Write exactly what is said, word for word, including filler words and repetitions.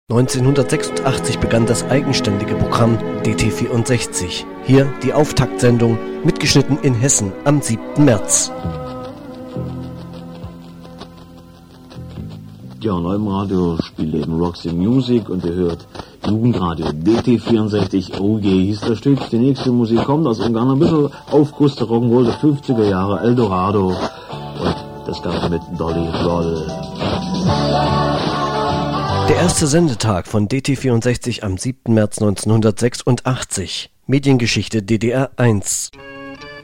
neunzehnhundertsechsundachtzig begann das eigenständige Programm D T vierundsechzig. Hier die Auftaktsendung, mitgeschnitten in Hessen am siebten März. Ja, und im Radio spielt eben Roxy Music und ihr hört Jugendradio D T vierundsechzig. Oh je, hieß das Stück. Die nächste Musik kommt aus Ungarn. Ein bisschen Aufguss der Rock'n'Roll der fünfziger Jahre, Eldorado. Und das Ganze mit Dolly Roll. Der erste Sendetag von D T vierundsechzig am siebten März neunzehnhundertsechsundachtzig. Mediengeschichte D D R eins.